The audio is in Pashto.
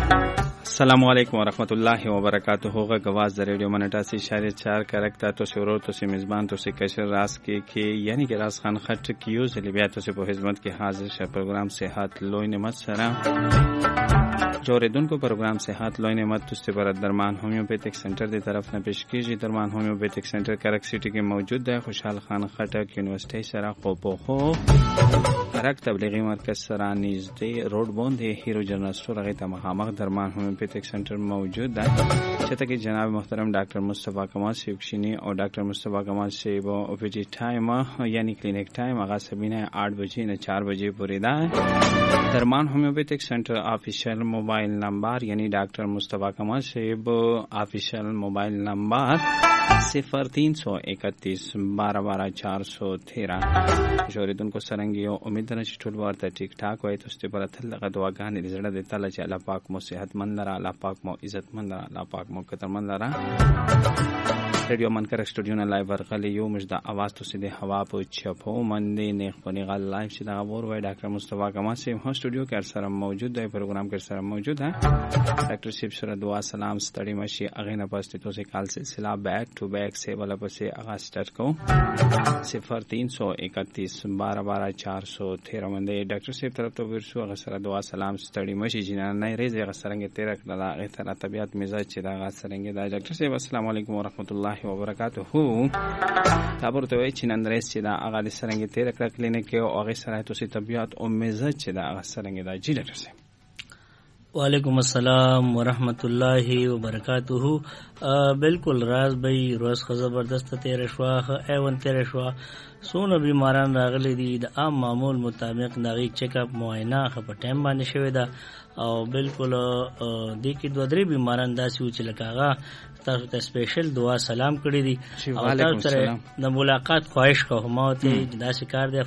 السلام علیکم ورحمۃ اللہ وبرکاتہ. گواز ریڈیو منٹاسی اشاریہ 4 کرکتا تو سے ورور تو سے میزبان تو سے کشر راز کے یعنی کہ راز خان خٹ کیو زلیبیا تو سے په خدمت کې حاضر شه. پروگرام صحت لوی نعمت سره جوړیدونکو پروگرام صحت لوی نعمت تو پر درمان ہومیوپیتھک سینٹر دی طرف نه پیش کیږي. درمان ہومیوپیتھک سینٹر کرک سٹی کې موجود ہے. خوشحال خان خټک یونیورسٹی سره خو کرک تبلیغی مرکز سره نږدې روډ باندې هیرو جنرال سٹور هغه ته مخامخ درمان ہومیوپیتھک سینٹر موجود ہے. چته کې جناب محترم ډاکټر مصطفی کمال صاحب کشینی اور ډاکټر مصطفی کمال صاحب او پی جی ټایم یعنی کلینک ټایم هغه سبینه 8 بجې نه 4 بجې پورې ده. درمان ہومیوپیتھک سینٹر آفیشیل موبائل نمبر یعنی ڈاکٹر مصطفی کمال صاحب آفیشیل موبائل نمبر 0331 12 413. شوریدونکو سرنګي امید نه چې ټول ورته ټیک ټاک وای. تاسو ته پرته لغه دعاګانې دې زړه دې تعالی چې الله پاک مو صحت مند لرا، الله پاک مو عزت مند لرا، الله پاک مو قدر مند لرا. ریډیو منکر سټوډیو نه لایو ورغلی یو مجدا आवाज تو سیده هوا په چپو مندې نه خونی غل لایو چې دا ور وای. ډاکټر مصطفی کمال صاحب هو سټوډیو کې سره موجود دی، پروګرام کې سره موجود ہے. ډاکټر صاحب سره دعا سلام ستړي مشي اغه نه پاسته تو سے کال سلسلہ بیک ټو بیک سے والا پسې اغه سٹارټ کو 0331 12 413 باندې ډاکټر صاحب طرف ته ورسو اغه سره دعا سلام ستړي مشي جنان نه ریزه اغه سرنګ تیر کړه اغه تر طبيعت مزاج چې دا اغه سرنګ دا. ډاکټر صاحب السلام علیکم ورحمت الله وبرکاتہ. تابور ته وای چې نن ریس چې دا اغه سرنګ تیر کړه کلینیک او اغه سره تو سي طبيعت او مزاج چې دا اغه سرنګ دا. جی ډاکټر صاحب وعلیکم السلام ورحمۃ اللہ وبرکاتہ. بالکل راز بھائی روز زبردست تیر شوا ایون تیر شوا سونه بیماران راغلي دي. د عام معمول مطابق دغه چیک اپ معاینه په ټایم باندې شوی دا او بالکل د کې دوه درې بیماران داسې و چې لکه تاسو ته سپیشل دعا سلام کړی دي او تاسو سره د ملاقات خواهش کوم ته داسې کار دی